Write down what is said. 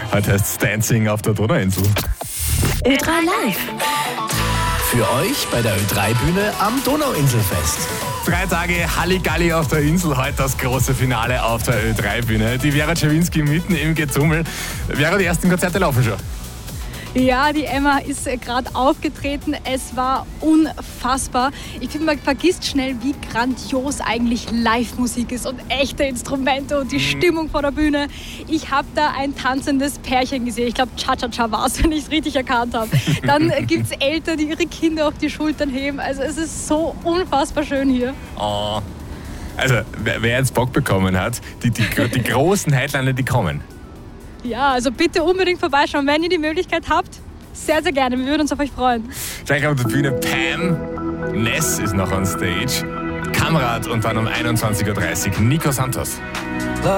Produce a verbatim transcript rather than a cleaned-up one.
Heute heißt es Dancing auf der Donauinsel. Ö drei Live. Für euch bei der Ö drei Bühne am Donauinselfest. Drei Tage Halligalli auf der Insel, heute das große Finale auf der Ö drei Bühne. Die Vera Czerwinski mitten im Getummel. Vera, die ersten Konzerte laufen schon. Ja, die Emma ist gerade aufgetreten. Es war unfassbar. Ich finde, man vergisst schnell, wie grandios eigentlich Live-Musik ist und echte Instrumente und die Stimmung vor der Bühne. Ich habe da ein tanzendes Pärchen gesehen. Ich glaube, Cha-Cha-Cha war es, wenn ich es richtig erkannt habe. Dann gibt es Eltern, die ihre Kinder auf die Schultern heben. Also es ist so unfassbar schön hier. Oh. Also, wer, wer jetzt Bock bekommen hat, die, die, die großen Headliner, die kommen. Ja, also bitte unbedingt vorbeischauen, wenn ihr die Möglichkeit habt. Sehr, sehr gerne. Wir würden uns auf euch freuen. Gleich auf der Bühne Pam. Ness ist noch on stage. Kamrat und dann um einundzwanzig Uhr dreißig Nico Santos.